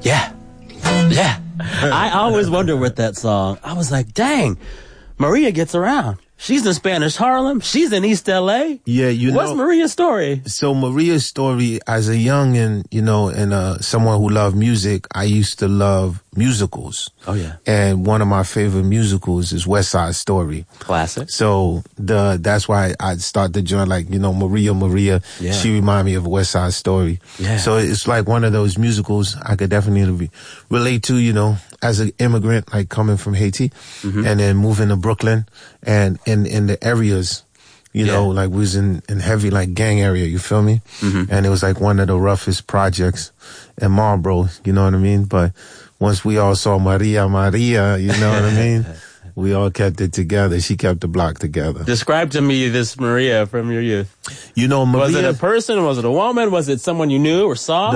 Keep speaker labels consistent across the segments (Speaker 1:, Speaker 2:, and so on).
Speaker 1: Yeah. Yeah. I always wonder with that song. I was like, dang, Maria gets around. She's in Spanish Harlem. She's in East LA.
Speaker 2: Yeah,
Speaker 1: What's Maria's story?
Speaker 2: So Maria's story, as a youngin', and someone who loved music, I used to love musicals.
Speaker 1: Oh, yeah.
Speaker 2: And one of my favorite musicals is West Side Story.
Speaker 1: Classic.
Speaker 2: So that's why I start to join, Maria.
Speaker 1: Yeah.
Speaker 2: She remind me of West Side Story.
Speaker 1: Yeah.
Speaker 2: So it's like one of those musicals I could definitely relate to, as an immigrant, like coming from Haiti and then moving to Brooklyn and in the areas, like we was in heavy like gang area, you feel me? And it was like one of the roughest projects in Marlboro, you know what I mean? But once we all saw Maria, you know what I mean? We all kept it together. She kept the block together.
Speaker 1: Describe to me this Maria from your youth.
Speaker 2: Maria...
Speaker 1: Was it a person? Was it a woman? Was it someone you knew or saw?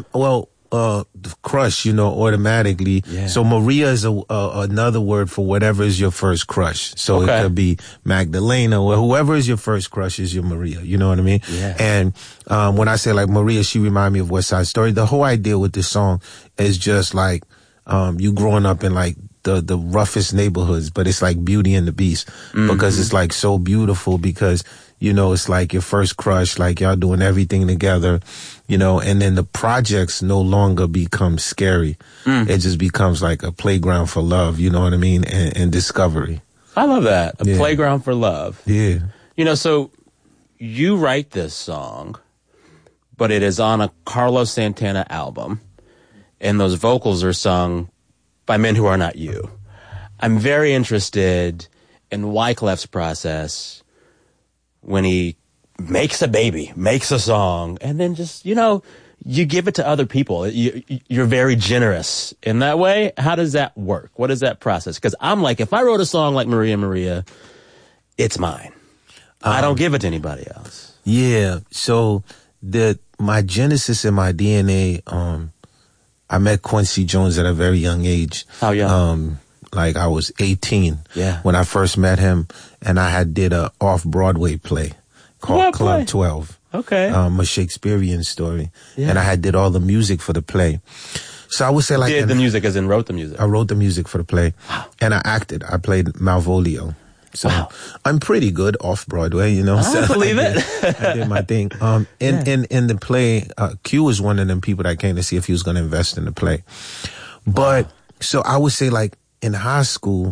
Speaker 2: The crush, automatically.
Speaker 1: Yeah.
Speaker 2: So Maria is another word for whatever is your first crush. So It could be Magdalena or whoever is your first crush is your Maria. You know what I mean?
Speaker 1: Yeah.
Speaker 2: And when I say like Maria, she remind me of West Side Story. The whole idea with this song is just like you growing up in like the roughest neighborhoods, but it's like Beauty and the Beast because it's like so beautiful because it's like your first crush, like y'all doing everything together, and then the projects no longer become scary. It just becomes like a playground for love, you know what I mean? And discovery.
Speaker 1: I love that. A playground for love.
Speaker 2: Yeah.
Speaker 1: So you write this song, but it is on a Carlos Santana album, and those vocals are sung by men who are not you. I'm very interested in Wyclef's process when he makes a baby, makes a song, and then just, you give it to other people. You're very generous in that way. How does that work? What is that process? Because I'm like, if I wrote a song like Maria, it's mine. I don't give it to anybody else.
Speaker 2: Yeah. So my genesis and my DNA, I met Quincy Jones at a very young age.
Speaker 1: How young?
Speaker 2: Like I was 18
Speaker 1: Yeah.
Speaker 2: when I first met him, and I did a off-Broadway play called Club 12.
Speaker 1: Okay.
Speaker 2: A Shakespearean story.
Speaker 1: Yeah.
Speaker 2: And I did all the music for the play. So I would say like...
Speaker 1: Did the music as in wrote the music?
Speaker 2: I wrote the music for the play.
Speaker 1: Wow.
Speaker 2: And I acted. I played Malvolio. So I'm pretty good off-Broadway,
Speaker 1: I believe it.
Speaker 2: I did my thing. In the play, Q was one of them people that came to see if he was going to invest in the play. But, so I would say like in high school,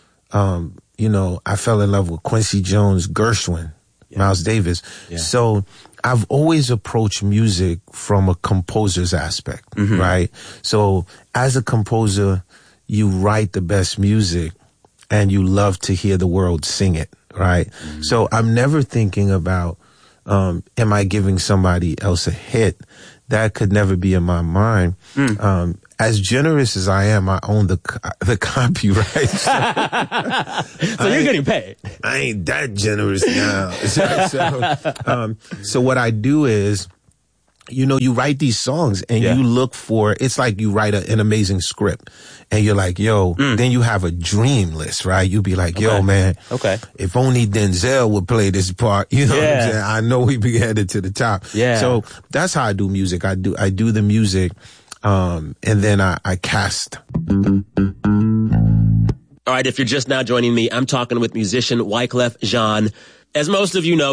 Speaker 2: I fell in love with Quincy Jones, Gershwin, Miles Davis. Yeah. So I've always approached music from a composer's aspect, right? So as a composer, you write the best music and you love to hear the world sing it, right? So I'm never thinking about, am I giving somebody else a hit? That could never be in my mind. As generous as I am, I own the copyright.
Speaker 1: So you're getting paid.
Speaker 2: I ain't that generous now. So what I do is, you write these songs and you look for, it's like you write an amazing script and you're like, then you have a dream list, right? You be like, man, if only Denzel would play this part, what I'm saying? I know we'd be headed to the top.
Speaker 1: Yeah.
Speaker 2: So that's how I do music. I do the music, and then I cast.
Speaker 1: All right, if you're just now joining me, I'm talking with musician Wyclef Jean. As most of you know,